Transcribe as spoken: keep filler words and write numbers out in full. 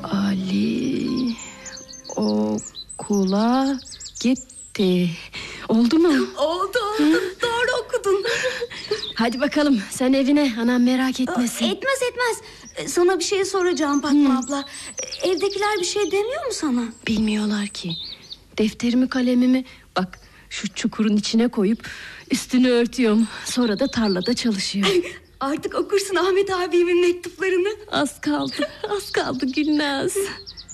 Ali okula gitti. Oldu mu? Oldu oldu. Doğru okudun. Hadi bakalım sen evine, anam merak etmesin. Etmez etmez. Sana bir şey soracağım Fatma hmm. abla. Evdekiler bir şey demiyor mu sana? Bilmiyorlar ki. Defterimi kalemimi bak şu çukurun içine koyup üstünü örtüyorum. Sonra da tarlada çalışıyorum. Artık okursun Ahmet abimin mektuplarını. Az kaldı, az kaldı Gülnaz.